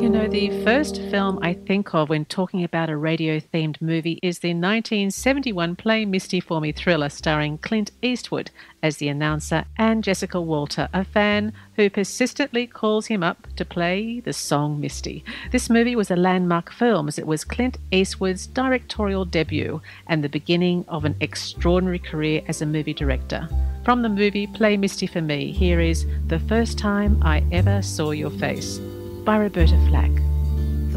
The first film I think of when talking about a radio-themed movie is the 1971 Play Misty for Me thriller starring Clint Eastwood as the announcer and Jessica Walter, a fan who persistently calls him up to play the song Misty. This movie was a landmark film as it was Clint Eastwood's directorial debut and the beginning of an extraordinary career as a movie director. From the movie Play Misty for Me, here is The First Time I Ever Saw Your Face by Roberta Flack.